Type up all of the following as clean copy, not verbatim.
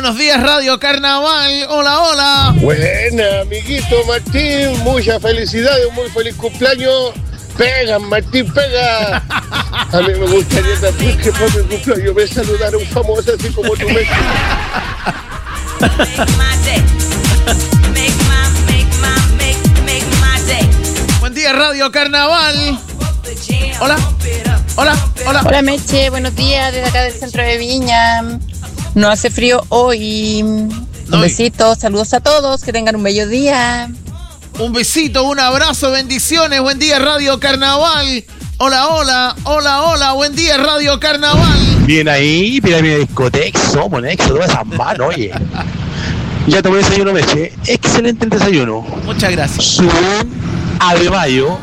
Buenos días, Radio Carnaval. Hola, hola. Buena, amiguito Martín. Muchas felicidades, un muy feliz cumpleaños. Pega, Martín, pega. A mí me gustaría también que por mi cumpleaños me saludara un famoso así como tú me... Buen día, Radio Carnaval. Hola, hola, hola. Hola, Meche, buenos días desde acá del centro de Viña. No hace frío hoy. Un besito, saludos a todos, que tengan un bello día. Un besito, un abrazo, bendiciones. Buen día, Radio Carnaval. Hola, hola, hola, hola. Buen día, Radio Carnaval. Bien ahí, Pirámide Discoteca, somos Nexo, todas esas manos, oye. Ya tomé desayuno, Meche. Excelente el desayuno. Muchas gracias. Su ave mayo,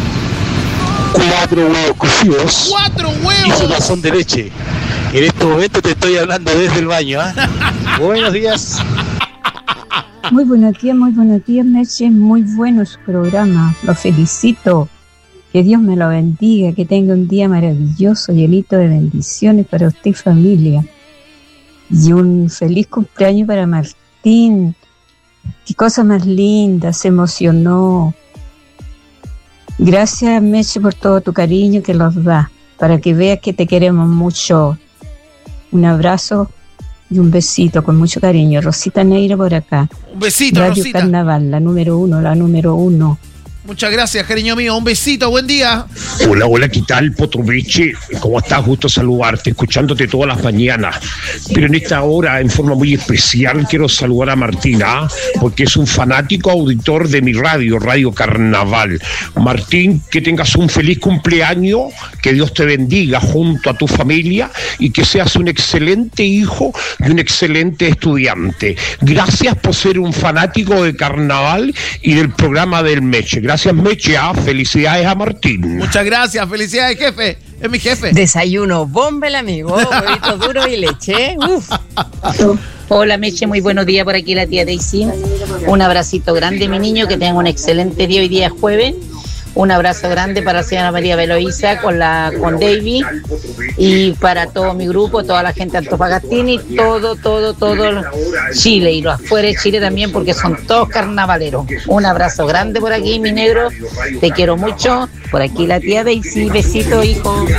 4 huevos cocidos. 4 huevos. Y su tazón de leche. En este momento te estoy hablando desde el baño, ¿eh? Buenos días. Muy buenos días, Meche. Muy bueno su programa. Lo felicito. Que Dios me lo bendiga. Que tenga un día maravilloso, llenito de bendiciones para usted y familia. Y un feliz cumpleaños para Martín. Qué cosa más linda. Se emocionó. Gracias, Meche, por todo tu cariño que nos da. Para que veas que te queremos mucho. Un abrazo y un besito con mucho cariño. Rosita Neira por acá. Un besito, Radio Rosita. Carnaval, la número uno. Muchas gracias, cariño mío. Un besito, buen día. Hola, hola, ¿qué tal, Potroviche? ¿Cómo estás? Gusto saludarte, escuchándote todas las mañanas. Pero en esta hora, en forma muy especial, quiero saludar a Martina, porque es un fanático auditor de mi radio, Radio Carnaval. Martín, que tengas un feliz cumpleaños, que Dios te bendiga junto a tu familia y que seas un excelente hijo y un excelente estudiante. Gracias por ser un fanático de Carnaval y del programa del Meche. Gracias, Meche. Felicidades a Martín. Muchas gracias, felicidades, jefe. Es mi jefe. Desayuno, bomba el amigo, huevito duro y leche. Uf. Hola, Meche, muy buenos días, por aquí la tía Daisy. Un abracito grande, mi niño, que tenga un excelente día, hoy día es jueves. Un abrazo grande para la señora María Beloísa con Davy y para todo mi grupo, toda la gente de Antofagastini, todo Chile y los afuera de Chile también, porque son todos carnavaleros. Un abrazo grande por aquí, mi negro, te quiero mucho. Por aquí la tía Daisy, besito, hijo.